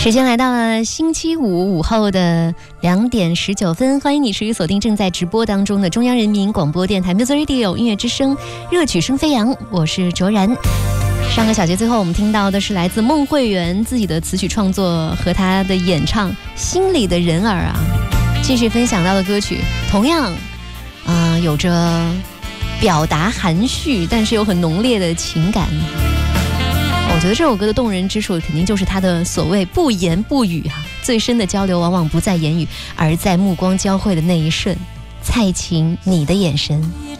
时间来到了星期五午后的2点19分，欢迎你持续锁定正在直播当中的中央人民广播电台 Music Radio 音乐之声，热曲声飞扬，我是卓然。上个小节最后我们听到的是来自孟慧圆自己的词曲创作和她的演唱《心里的人儿》啊。继续分享到的歌曲同样有着表达含蓄但是又很浓烈的情感。我觉得这首歌的动人之处肯定就是它的所谓不言不语最深的交流往往不在言语，而在目光交汇的那一瞬。蔡琴，你的眼神。